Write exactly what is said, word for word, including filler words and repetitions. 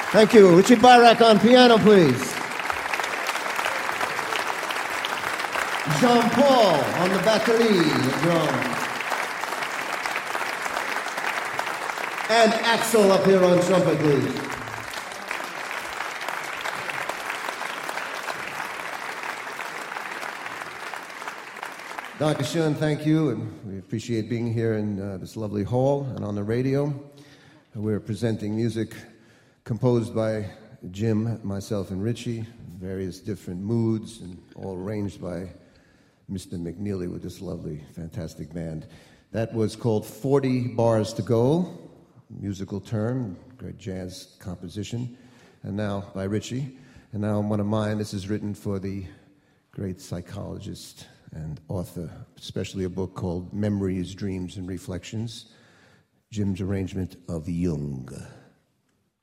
Thank you. Richie Barak on piano, please. Jean-Paul on the batterie, the drum. And Axel up here on trumpet, please. Doctor Schoen, thank you, and we appreciate being here in uh, this lovely hall and on the radio. We're presenting music composed by Jim, myself, and Richie, various different moods, and all arranged by Mister McNeely with this lovely, fantastic band. That was called forty Bars to Go, musical term, great jazz composition, and now by Richie. And now one of mine, this is written for the great psychologist and author, especially a book called Memories, Dreams, and Reflections, Jim's arrangement of Jung.